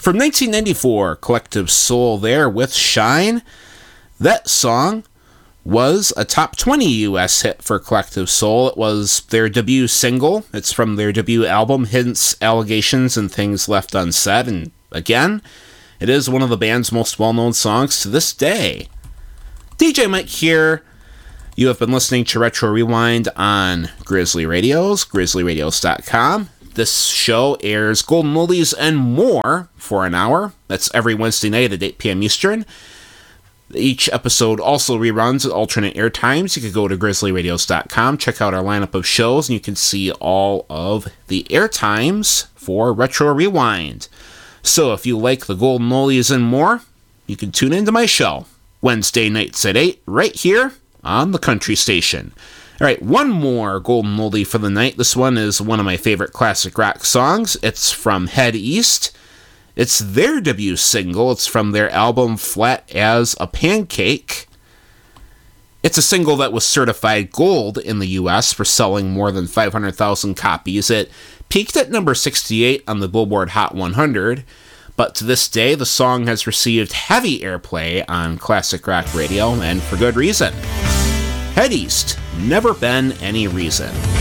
From 1994, Collective Soul there with Shine. That song was a top 20 US hit for Collective Soul. It was their debut single. It's from their debut album, Hints, Allegations, and Things Left Unsaid. And again, it is one of the band's most well-known songs to this day. DJ Mike here. You have been listening to Retro Rewind on Grizzly Radios, grizzlyradios.com. This show airs Golden Oldies and more for an hour. That's every Wednesday night at 8 p.m. Eastern. Each episode also reruns at alternate air times. You can go to grizzlyradios.com, check out our lineup of shows, and you can see all of the air times for Retro Rewind. So if you like the Golden Oldies and more, you can tune into my show Wednesday nights at 8 right here on the Country Station. All right, one more Golden Oldie for the night. This one is one of my favorite classic rock songs. It's from Head East. It's their debut single. It's from their album Flat as a Pancake. It's a single that was certified gold in the US for selling more than 500,000 copies. It peaked at number 68 on the Billboard Hot 100, but to this day, the song has received heavy airplay on classic rock radio, and for good reason. Head East, Never Been Any Reason.